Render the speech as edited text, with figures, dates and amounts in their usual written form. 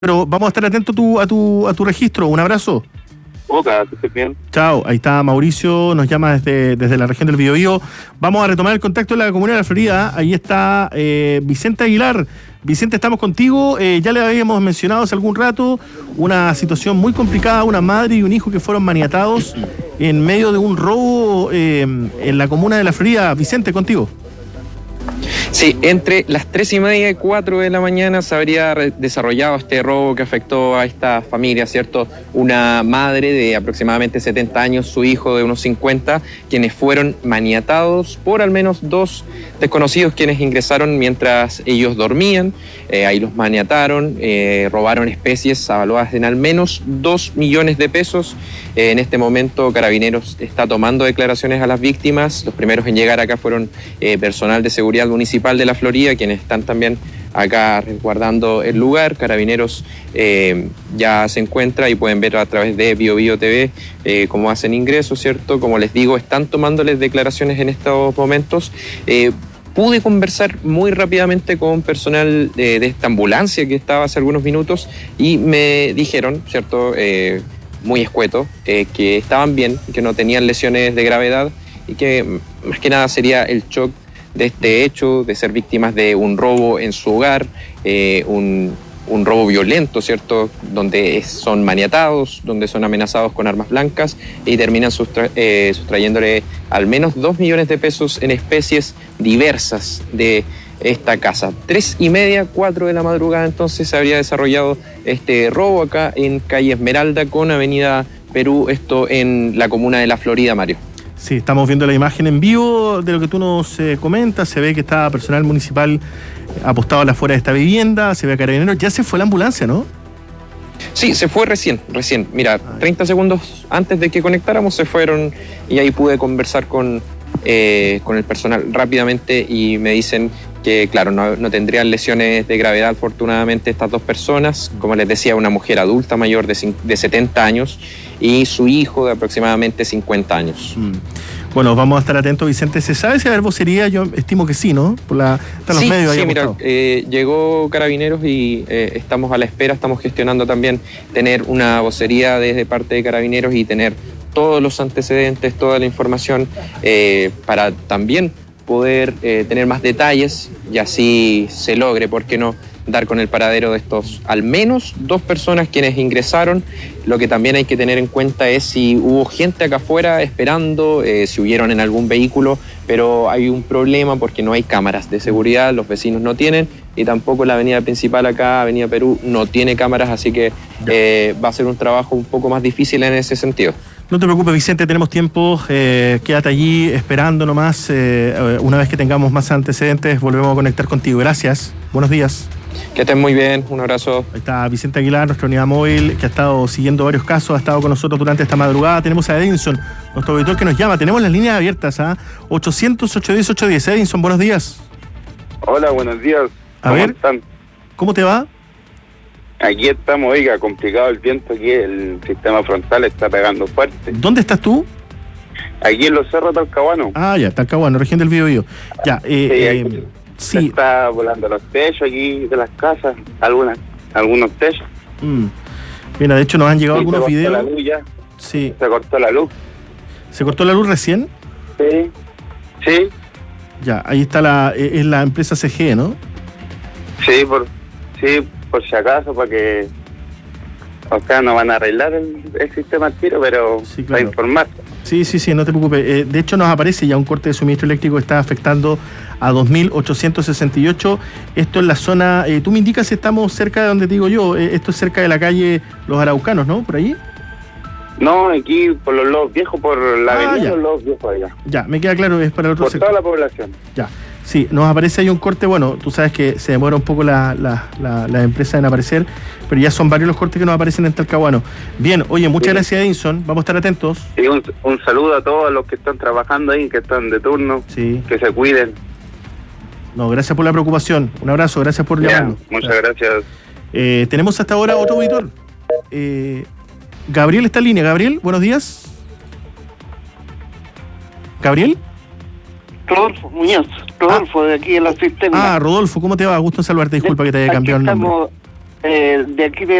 Pero vamos a estar atentos a tu registro. Un abrazo. Boca, que estés bien. Chao, ahí está Mauricio, nos llama desde la región del Biobío. Vamos a retomar el contacto en la Comunidad de la Florida. Ahí está Vicente Aguilar. Vicente, estamos contigo. Ya le habíamos mencionado hace algún rato una situación muy complicada, una madre y un hijo que fueron maniatados en medio de un robo en la Comuna de la Florida. Vicente, contigo. Sí, entre las 3:30 y 4 de la mañana se habría desarrollado este robo que afectó a esta familia, ¿cierto? Una madre de aproximadamente 70 años, su hijo de unos 50, quienes fueron maniatados por al menos dos desconocidos quienes ingresaron mientras ellos dormían. Ahí los maniataron, robaron especies avaluadas en al menos 2 millones de pesos. En este momento Carabineros está tomando declaraciones a las víctimas. Los primeros en llegar acá fueron personal de seguridad municipal de la Florida, quienes están también acá resguardando el lugar. Carabineros ya se encuentra y pueden ver a través de BioBio TV cómo hacen ingresos, ¿cierto? Como les digo, están tomándoles declaraciones en estos momentos. Pude conversar muy rápidamente con personal de esta ambulancia que estaba hace algunos minutos y me dijeron, ¿cierto? Muy escueto, que estaban bien, que no tenían lesiones de gravedad y que más que nada sería el shock de este hecho, de ser víctimas de un robo en su hogar, un robo violento, ¿cierto? Donde son maniatados, donde son amenazados con armas blancas y terminan sustrayéndole al menos 2 millones de pesos en especies diversas de esta casa. 3:30, 4 de la madrugada entonces se habría desarrollado este robo acá en calle Esmeralda con avenida Perú, esto en la comuna de La Florida, Mario. Sí, estamos viendo la imagen en vivo de lo que tú nos comentas. Se ve que está personal municipal apostado a la afuera de esta vivienda. Se ve a Carabineros. Ya se fue la ambulancia, ¿no? Sí, se fue recién. Mira, 30 segundos antes de que conectáramos se fueron y ahí pude conversar con el personal rápidamente y me dicen que, claro, no tendrían lesiones de gravedad, afortunadamente, estas dos personas. Como les decía, una mujer adulta mayor de 70 años y su hijo de aproximadamente 50 años. Bueno, vamos a estar atentos, Vicente. ¿Se sabe si va a haber vocería? Yo estimo que sí, ¿no? Están los medios ahí. Sí, mira, llegó Carabineros y estamos a la espera, estamos gestionando también tener una vocería desde parte de Carabineros y tener todos los antecedentes, toda la información para también poder tener más detalles y así se logre, ¿por qué no?, dar con el paradero de estos al menos 2 personas quienes ingresaron. Lo que también hay que tener en cuenta es si hubo gente acá afuera esperando, si huyeron en algún vehículo, pero hay un problema porque no hay cámaras de seguridad, los vecinos no tienen y tampoco la avenida principal acá, Avenida Perú, no tiene cámaras, así que va a ser un trabajo un poco más difícil en ese sentido. No te preocupes, Vicente, tenemos tiempo, quédate allí esperando nomás. Una vez que tengamos más antecedentes volvemos a conectar contigo. Gracias, buenos días. Que estén muy bien, un abrazo. Ahí está Vicente Aguilar, nuestra unidad móvil, que ha estado siguiendo varios casos, ha estado con nosotros durante esta madrugada. Tenemos a Edinson, nuestro auditor que nos llama. Tenemos las líneas abiertas a 800-810-810. Edinson, buenos días. Hola, buenos días. ¿Cómo están? ¿Cómo te va? Aquí estamos, oiga, complicado el viento, aquí el sistema frontal está pegando fuerte. ¿Dónde estás tú? Aquí en los cerros de Talcahuano. Ah, ya, Talcahuano, región del Biobío. Ya, sí. Está volando los techos aquí de las casas, algunos techos. Mira, de hecho nos han llegado algunos videos. La luz ya. Sí. Se cortó la luz. ¿Se cortó la luz recién? Sí. Ya, ahí está es la empresa CG, ¿no? Sí, por si acaso, para que no van a arreglar el sistema al tiro, pero sí, claro, para informar. Sí, no te preocupes. De hecho nos aparece ya un corte de suministro eléctrico que está afectando a 2.868. Esto es la zona, tú me indicas si estamos cerca de donde te digo yo, esto es cerca de la calle Los Araucanos, ¿no? ¿Por ahí? No, aquí por los Lobos Viejos, por la avenida Los Lobos Viejos allá. Ya, me queda claro, es para el otro por sector. Toda la población. Ya. Sí, nos aparece ahí un corte, bueno, tú sabes que se demora un poco la empresa en aparecer, pero ya son varios los cortes que nos aparecen en Talcahuano. Bien, oye, muchas gracias, Edinson, vamos a estar atentos. Sí, un saludo a todos los que están trabajando ahí, que están de turno, que se cuiden. No, gracias por la preocupación, un abrazo, gracias por llamarnos. Muchas gracias. Tenemos hasta ahora otro auditor. Gabriel está en línea. Gabriel, buenos días. ¿Gabriel? Rodolfo Muñoz, Rodolfo de aquí en la cisterna. Rodolfo, ¿cómo te va? Gusto en saludarte, disculpa que te haya cambiado el nombre. de aquí de